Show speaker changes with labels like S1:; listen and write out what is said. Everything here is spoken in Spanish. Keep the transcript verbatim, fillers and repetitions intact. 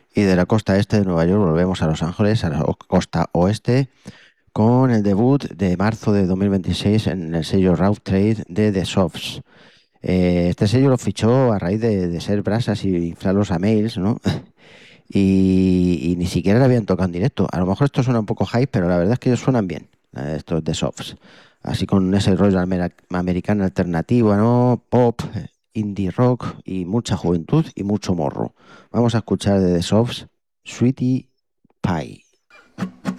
S1: Y de la costa este de Nueva York volvemos a Los Ángeles, a la o- costa oeste, con el debut de marzo de dos mil veintiséis en el sello Rough Trade de The Softs. Eh, este sello lo fichó a raíz de, de ser brasas y inflarlos a mails, ¿no? Y, y ni siquiera le habían tocado en directo. A lo mejor esto suena un poco hype, pero la verdad es que ellos suenan bien, eh, estos The Softs. Así con ese rollo almera- americano alternativo, ¿no? Pop, eh, indie rock y mucha juventud y mucho morro. Vamos a escuchar de The Softs, Sweetie Pie.